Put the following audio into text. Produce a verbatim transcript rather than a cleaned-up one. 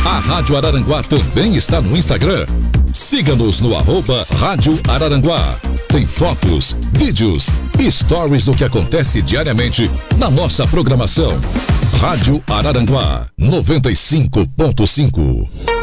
A Rádio Araranguá também está no Instagram. Siga-nos no arroba Rádio Araranguá. Tem fotos, vídeos e stories do que acontece diariamente na nossa programação. Rádio Araranguá noventa e cinco ponto cinco.